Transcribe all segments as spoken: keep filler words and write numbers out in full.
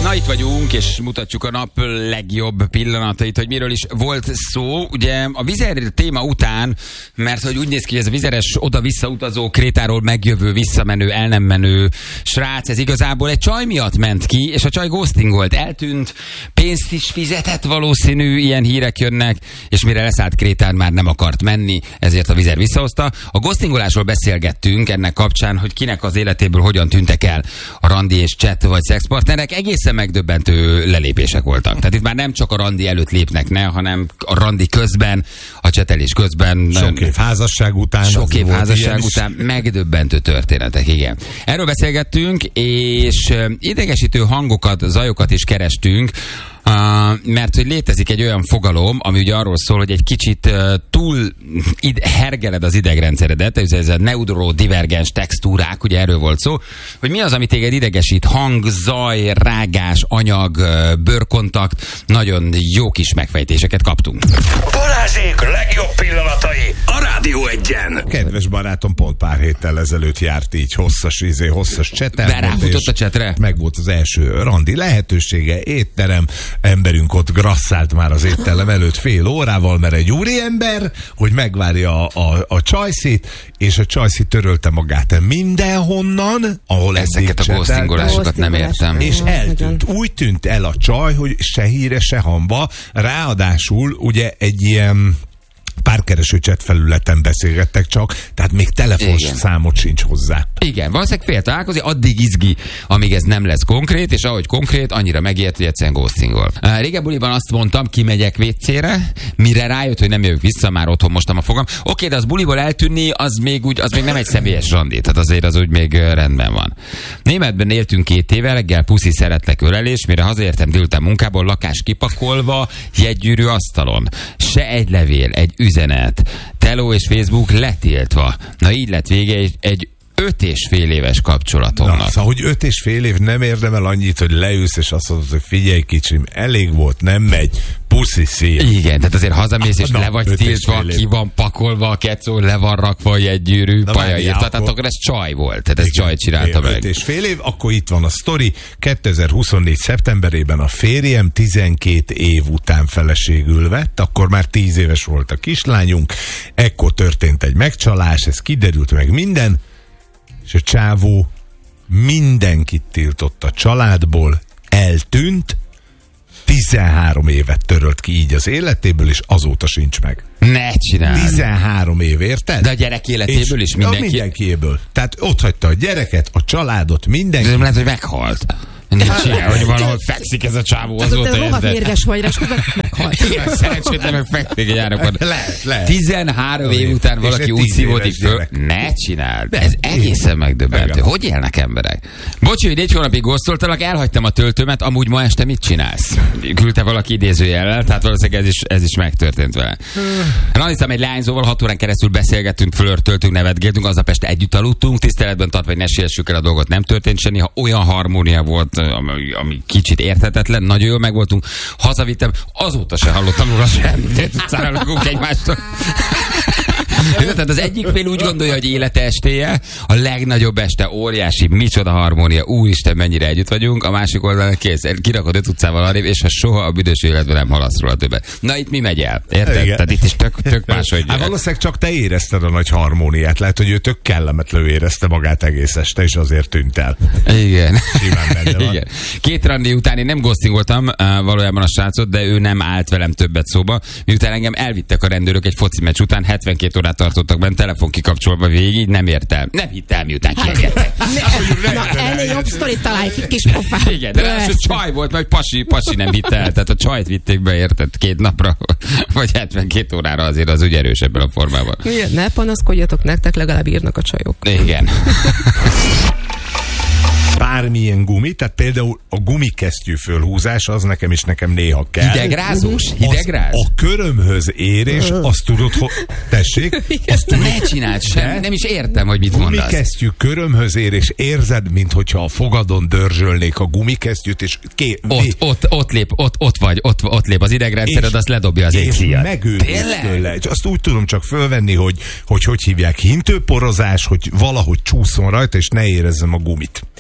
Na, itt vagyunk, és mutatjuk a nap legjobb pillanatait, hogy miről is volt szó. Ugye a Vizer téma után, mert hogy úgy néz ki, hogy ez a vizeres oda-vissza utazó, Krétáról megjövő, visszamenő, el nem menő srác, ez igazából egy csaj miatt ment ki, és a csaj ghostingolt, eltűnt, pénzt is fizetett, valószínű, ilyen hírek jönnek, és mire leszállt Krétán, már nem akart menni, ezért a Vizer visszahozta. A ghostingolásról beszélgettünk ennek kapcsán, hogy kinek az életéből hogyan tűntek el a randi és chat vagy szexpartnerek. Egészen megdöbbentő lelépések voltak. Tehát itt már nem csak a randi előtt lépnek ne, hanem a randi közben, a csetelés közben. Sok év házasság után. Sok év házasság után megdöbbentő történetek, igen. Erről beszélgettünk, és idegesítő hangokat, zajokat is kerestünk, Uh, mert hogy létezik egy olyan fogalom, ami ugye arról szól, hogy egy kicsit uh, túl id- hergeled az idegrendszeredet, ez, ez a neurodivergens textúrák, ugye erről volt szó, hogy mi az, ami téged idegesít, hang, zaj, rágás, anyag, uh, bőrkontakt, nagyon jó kis megfejtéseket kaptunk. Balázsék legjobb pillanatai a Rádió Egyen. Kedves barátom pont pár héttel ezelőtt járt így hosszas izé, hosszas csetel. De ráfutott a csetre? Meg volt az első randi lehetősége, étterem, emberünk ott grasszált már az étterem előtt fél órával, mert egy úriember, hogy megvárja a, a, a csajszit, és a csajszit törölte magát mindenhonnan, ahol ezeket a ghostingolásokat nem értem. És eltűnt. Úgy tűnt el a csaj, hogy se híre, se hamba, ráadásul ugye egy ilyen párkereső chat felületen beszélgettek csak, tehát még telefons igen. számot sincs hozzá. Igen, valószínűleg fél találkozni, addig izgi, amíg ez nem lesz konkrét, és ahogy konkrét, annyira megért, hogy egyszerűen ghostingol. Régen buliban azt mondtam, kimegyek vécére, mire rájött, hogy nem jövök vissza, már otthon mostam a fogam. Oké, de az buliból eltűnni, az még úgy, az még nem egy személyes randi, tehát azért az úgy még rendben van. Németben éltünk két éve, reggel puszi szeretlek ölelés, mire hazaértem délután munkából, lakás kipakolva, jegygyűrű asztalon. Se egy levél, egy üzenet, teló és Facebook letiltva. Na így lett vége egy, egy öt és fél éves kapcsolatomnak. Na, szóval, hogy öt és fél év nem érdemel annyit, hogy leülsz és azt mondod, hogy figyelj kicsim, elég volt, nem megy, puszi szél. Igen, tehát azért hazamész és na, le vagy tiltva, ki van pakolva a kecó, le van rakva egy gyűrű, paja írta, tehát akkor ez csaj volt, tehát ez igen, csaj csinálta meg. öt és fél év, akkor itt van a sztori, kétezer-huszonnégy szeptemberében a férjem tizenkét év után feleségül vett, akkor már tíz éves volt a kislányunk, ekkor történt egy megcsalás, ez kiderült meg minden, és a csávó mindenkit tiltott a családból, eltűnt, tizenhárom évet törölt ki így az életéből, és azóta sincs meg. Ne csinálj! tizenhárom év, érted? De a gyerek életéből is mindenki... mindenkiéből. Tehát ott hagyta a gyereket, a családot, mindenki. De nem lehet, hogy meghalt. Nincs ilyen, hogy valahol fekszik ez a csávó azóta. Te rohadt mérges vagy, és közben meghalt. Igen, szerencsétlen meg fekszik egy árokon. Lehet, lehet. tizenhárom év után valaki úgy szívódik föl. Ne csináld. Ez egészen megdöbbentő. Hogy élnek emberek? Bocsi, hogy négy hónapig gosztoltalak, elhagytam a töltőmet, amúgy ma este mit csinálsz? Küldte valaki idézőjellel, tehát valószínűleg ez is, ez is megtörtént vele. Randiztam egy lányzóval, hat órán keresztül beszélgettünk, flörtöltünk, nevetgéltünk, aznap este együtt aludtunk, tiszteletben tartva, hogy ne siessük el a dolgot, nem történt semmi, ha olyan harmónia volt, ami, ami kicsit érthetetlen, nagyon jól megvoltunk, hazavittem, azóta se hallottam róla semmit, utcára lakunk egymástól. Tehát az egyik fél úgy gondolja, hogy élete estéje, a legnagyobb este, óriási, micsoda harmónia, úristen, mennyire együtt vagyunk, a másik oldalon kész, kirakod öt utcával arrébb, és ha soha a büdös életben nem halasz róla többet. Na itt mi megy el? Érted? Igen. Tehát itt is tök, tök máshogy. Hát valószínűleg csak te érezted a nagy harmóniát, lehet, hogy ő tök kellemetlenül érezte magát egész este, és azért tűnt el. Igen. Simán benne van. Igen. Két randi után én nem ghostingoltam uh, valójában a srácot, de ő nem állt velem többet szóba. Miután engem elvittek a rendőrök egy foci meccs után, hetvenkét órát tartottak benne, telefon kikapcsolva végig, nem értem. Nem hittem, miután kiengedtek. Na, ennél jobb sztorit találj ki, kis pofán. Igen, de ráadásul csaj volt, mert pasi, pasi nem hitte el. Tehát a csajt vitték be, érted, két napra, vagy hetvenkét órára, azért az úgy erős ebben a formában. Igen, ne panaszkodjatok, nektek legalább írnak a csajok. Igen. Bármilyen gumi, tehát például a gumikesztyű fölhúzás, az nekem is nekem néha kell. Hidegrázós? Hidegráz? A körömhöz érés, azt tudod, hogy tessék? Azt tudod, ne csináld sem, nem is értem, hogy mit mondasz. Gumikesztyű körömhöz érés, érzed, minthogyha a fogadon dörzsölnék a gumikesztyűt, és ké... Ott, ott, ott lép, ott, ott vagy, ott, ott lép az idegrendszered, azt ledobja az égszíjat. És megőrülsz tőle. És azt úgy tudom csak fölvenni, hogy, hogy hogy hívják, hintőporozás, hogy valahogy csúszom rajta, és ne érezzem a gumit.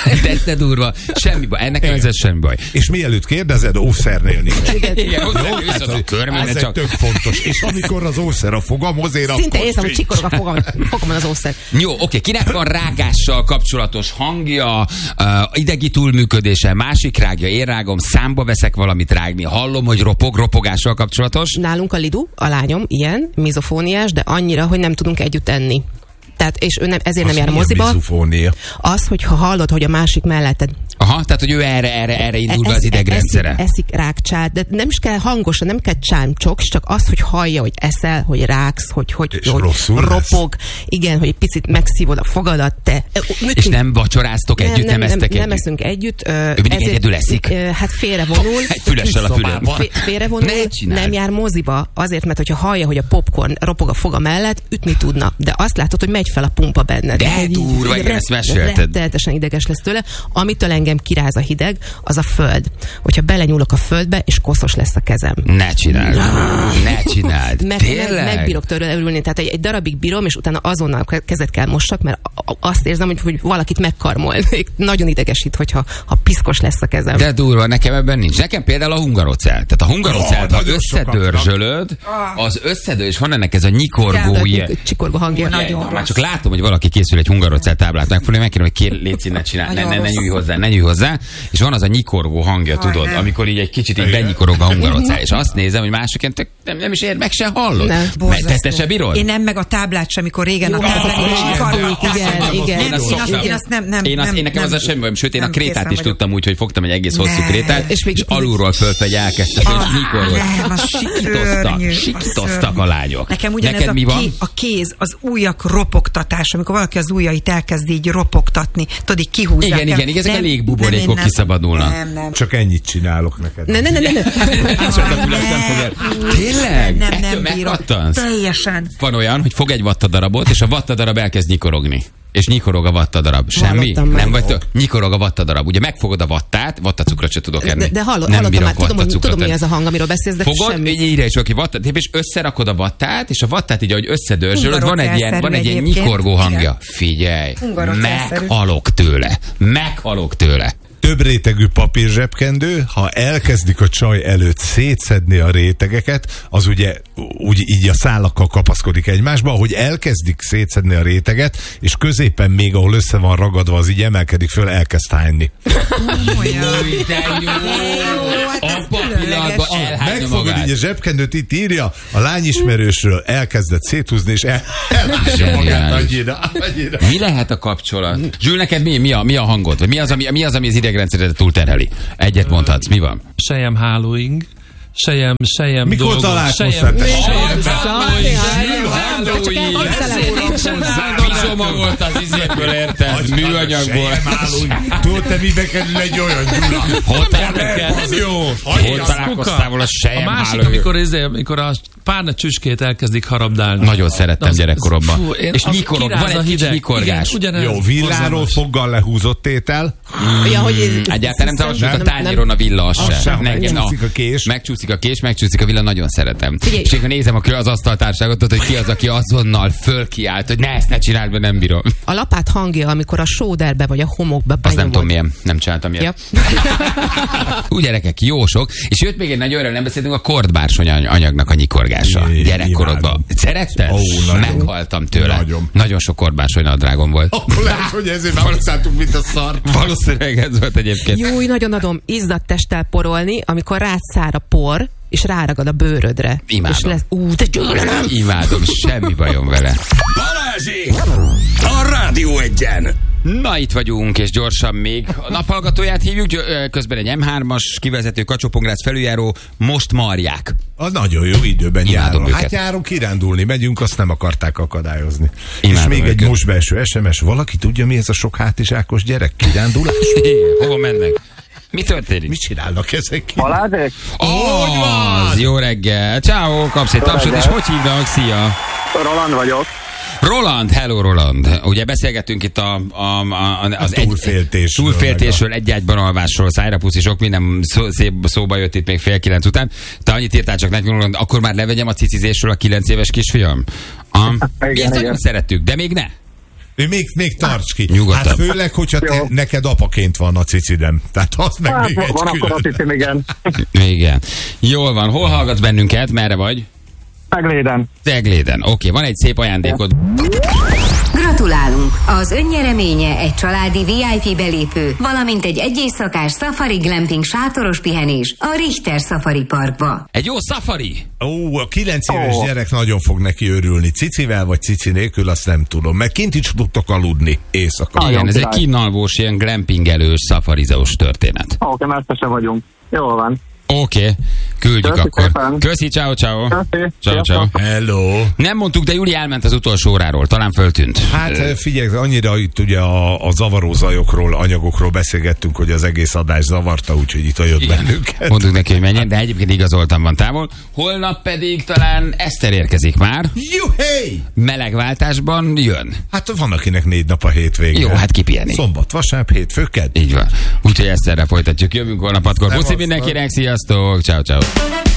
De te durva. Semmi baj. Ennek ez semmi baj. És mielőtt kérdezed, ószernél nincs. Igen, Jó, hát ez, a körmén, ez csak... tök fontos. És amikor az ószer a fogam, azért akkor Szinte érzem, hogy csikorog a fogam, fogomon az ószer. Jó, oké, kinek van rágással kapcsolatos hangja, uh, idegi túlműködése, másik rágja, én rágom, számba veszek valamit rágni, hallom, hogy ropog, ropogással kapcsolatos. Nálunk a Lidu, a lányom, ilyen, mizofóniás, de annyira, hogy nem tudunk együtt enni. Tehát, és ő nem, ezért az nem jár moziba. Mizofónia? Az, hogyha hallod, hogy a másik melletted. Aha, tehát, hogy ő erre, erre, erre indul be az idegrendszere. Eszik, eszik rákcsát, de nem is kell hangosan, nem kell csámcsoks, csak az, hogy hallja, hogy eszel, hogy ráksz, hogy, hogy, hogy ropog. Lesz. Igen, hogy egy picit megszívod a fogadat, te. És nem vacsoráztok nem, együtt, nem, nem esztek nem, együtt? Nem eszünk együtt. Ő mindig ezért, egyedül eszik? Hát félrevonul. Egy fülessel a fülem. Félrevonul, nem jár moziba, azért, mert hogyha hallja, hogy a popcorn ropog a foga mellett, ütni tudna. De azt látod, hogy megy fel a pumpa benned. De durva, igen, ezt mesélted. Rettenetesen ideges lesz tőle. Amitől engem kiráz a hideg, az a föld. Hogyha belenyúlok a földbe, és koszos lesz a kezem. Ne csináld. Ne csináld. Meg, meg, megbírok tőle örülni. Tehát egy, egy darabig bírom, és utána azonnal kezet kell mossak, mert azt érzem, hogy, hogy valakit megkarmol. Nagyon idegesít, hogyha ha piszkos lesz a kezem. De durva, nekem ebben nincs. Nekem például a hungarocell. Tehát a hungarocell, ha összedörzsölöd, az összedől, és van ennek ez a nyikorgó ilyen. Csikorgó hangja. Nagyon már csak látom, hogy valaki készül egy hungarocell táblát megfogni, megkérem, hogy kér, légy szín, ne csinálj, ne, ne, ne nyújj hozzá, ne nyújj hozzá. És van az a nyikorgó hangja, tudod, nem. amikor így egy kicsit így benyikorog a hungarocell, és azt nézem, hogy másoként tök, nem, nem is ér, meg se hallod. Te, te se bírod? Én nem, meg a táblát sem, amikor régen jó, a táblát is akarnak. Igen, igen. Én azt nem, nem, én, azt, nem, én nekem nem, az a semmi bajom, sőt én a krétát is vagyok. tudtam úgy, hogy fogtam egy egész hosszú ne. krétát, és, és alulról fölfelé elkezdtek, hogy nyikorgott. Sikítoztak, sikítoztak a lányok. Nekem ugyanez a, ké, a kéz, az ujjak ropogtatás, amikor valaki az ujjait elkezd így ropogtatni, tudod, így kihúzzák. Igen, igen, igen, ezek a légbuborékok kiszabadulnak. Nem, nem. Csak ennyit csinálok neked. Ne, ne, ne, ne. Tényleg? Nem, nem, nem bírok. Teljesen. Van olyan, hogy fog egy vattadarabot, és a vattadarab elkezd nyikorogni. És nyikorog a vattadarab. Semmi? Nem vagy te? Nyikorog a vattadarab. Ugye megfogod a vattát, vattacukrot se tudok enni. De, de hallod, nem hallottam már, tudom, hogy, tudom, mi az a hang, amiről beszélsz, de fogod, semmi. Fogod, így is valaki vattát, és összerakod a vattát, és a vattát így, ahogy összedörzsölöd, van egy ilyen, van egy ilyen nyikorgó hangja. Igen. Figyelj, meghalok tőle. Meghalok tőle. Több rétegű papírzsebkendő, ha elkezdik a csaj előtt szétszedni a rétegeket, az ugye úgy így a szálakkal kapaszkodik egymásba, ahogy elkezdik szétszedni a réteget, és középen még, ahol össze van ragadva, az így emelkedik föl, elkezd hányni. Megfogod így a zsebkendőt, itt írja, a lányismerősről elkezdett széthúzni, és el, elhányja magát annyira, annyira. Mi lehet a kapcsolat? Zsül, neked mi, mi, a, mi a hangod? Vagy mi az, ami, mi az, ami az idegrendszeredet túlterheli? Egyet mondhatsz, mi van? Sejem hallowing. Sejem, sejem mikor dolgok. találkoztál? Pisomagolt az izéből, érted? Műanyagból. Tudod, te mibe kerül egy olyan Gyula? Hol találkoztál volna a sejem hallowing? A másik, amikor, amikor a párna csüskét elkezdik harabdálni. Nagyon szerettem az, gyerekkoromban. Fú, és nyikorog, van egy kicsi nyikorgás. Igen, jó, villáról foggal lehúzott étel. Mm. Ja, hogy egyáltalán nem szabad, a tányéron a villa az sem. Megcsúszik a kés. Megcsúszik a kés, megcsúszik a villa, nagyon szeretem. És akkor nézem az asztaltárságot, hogy ki az, aki azonnal fölkiált, hogy ne ezt ne csináld, mert nem bírom. A lapát hangja, amikor a sóderbe vagy a homokba benyomod. Azt nem tudom milyen, nem csináltam ilyet. Ja. Úgy gyerekek, jó sok. És jött még egy nagy olyan, nem beszéltünk a kordbársony anyagnak a nyikorgása. Gyerekkorodban. Szeretted? Oh, meghaltam tőle. Nagyon. Nagyon sok korbársony nadrágom volt. Akkor lehet, hogy ezért valószínűleg, mint a szar. Valószínűleg ez volt egyébként. Jó, nagyon adom izzadt testtel porolni, amikor rád szár a por, és ráragad a bőrödre. Imádom. És lesz, ú, de gyűlölöm. Imádom, semmi bajom vele. Balázsék! A Rádió Egyen! Na, itt vagyunk, és gyorsan még a naphallgatóját hívjuk, közben egy em hármas kivezető kacsópongrász felüljáró, most marják. Az nagyon jó időben Imádom járunk. őket. Hát járunk, kirándulni megyünk, azt nem akarták akadályozni. Imádom és még őket. egy most belső es em es, valaki tudja, mi ez a sok hátizsákos gyerek? Kirándulás? Hova mennek? Mi történik? Mit csinálnak ezek ki? Balázsék? Oh, az, jó reggel. Ciao, kapsz egy tapsot, és hogy hívnak? Szia! Roland vagyok. Roland, hello Roland. Ugye beszélgettünk itt a, a, a, az a túlféltésről. Egy, túlféltésről, egy ágyban alvásról, szájrapuszi, sok minden szó, szép szóba jött itt még fél kilenc után. Te annyit írtál csak nekünk, Roland, akkor már levegyem a cicizésről a kilenc éves kisfiam? Um, mi ezt nagyon szerettük, de még ne. Még, még tarts ki. Nyugodtan. Hát főleg, hogyha te, neked apaként van a cicidem. Tehát az meg hát, még egy van külön. akkor a cicim, igen. Igen. Jól van. Hol hallgatsz bennünket? Merre vagy? Megléden. Tegléden. Oké, okay. Van egy szép ajándékod. Gratulálunk! Az önnyereménye egy családi vé i pé belépő, valamint egy egyészakás safari glamping sátoros pihenés a Richter Safari Parkba. Egy jó safari! Ó, a kilenc éves Ó. gyerek nagyon fog neki örülni. Cicivel vagy cici nélkül, azt nem tudom. Meg kint is tudtok aludni éjszaka. Igen, ez egy király. kínalvós, ilyen glampingelős, safarizós történet. Oké, messze se vagyunk. Jól van. Oké, okay. Küldjük Köszi akkor. szépen. Köszi, ciao, ciao. Köszi. Ciao, ciao. Hello! Nem mondtuk, de Júli elment az utolsó óráról, talán föltűnt. Hát figyelj, annyira itt ugye a, a zavaró zajokról, anyagokról beszélgettünk, hogy az egész adás zavarta, úgyhogy itt jött bennünket. Mondjuk neki, hogy menjen, de egyébként igazoltam, van távol. Holnap pedig talán Eszter érkezik már. Juhé! Melegváltásban jön. Hát van, akinek négy nap a hétvégén. Jó, hát kipiheni. Szombat, vasárnap, hétfő, kedd. Így van. Úgyhogy Eszterre folytatjuk. Jövünk holnap hatkor. Puszi Szevasztok. mindenkinek, sziasztok! Ciao, ciao.